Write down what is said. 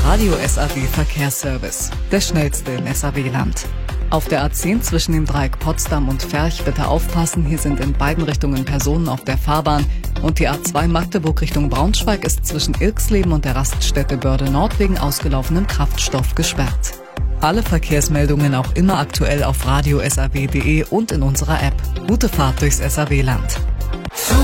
Radio SAW Verkehrsservice, der schnellste im SAW-Land. Auf der A10 zwischen dem Dreieck Potsdam und Ferch bitte aufpassen, hier sind in beiden Richtungen Personen auf der Fahrbahn und die A2 Magdeburg Richtung Braunschweig ist zwischen Ilksleben und der Raststätte Börde Nord wegen ausgelaufenem Kraftstoff gesperrt. Alle Verkehrsmeldungen auch immer aktuell auf radiosaw.de und in unserer App. Gute Fahrt durchs SAW-Land.